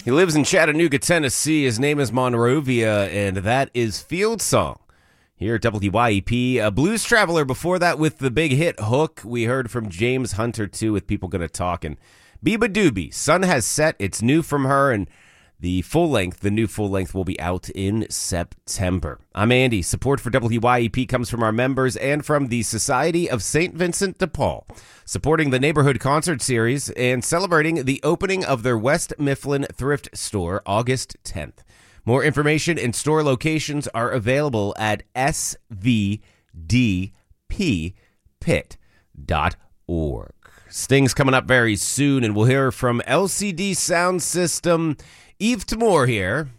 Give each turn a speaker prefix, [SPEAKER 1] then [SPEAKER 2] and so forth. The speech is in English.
[SPEAKER 1] He lives in Chattanooga, Tennessee. His name is Monrovia, and that is Field Song. Here at WYEP, a blues traveler before that with the big hit Hook. We heard from James Hunter, too, with People Gonna Talk. And Biba Doobie, Sun Has Set. It's new from her, and the new full length will be out in September. I'm Andy. Support for WYEP comes from our members and from the Society of St. Vincent de Paul, supporting the Neighborhood Concert Series and celebrating the opening of their West Mifflin thrift store August 10th. More information and store locations are available at svdppit.org. Sting's coming up very soon, and we'll hear from LCD Sound System. Eve Tamor here.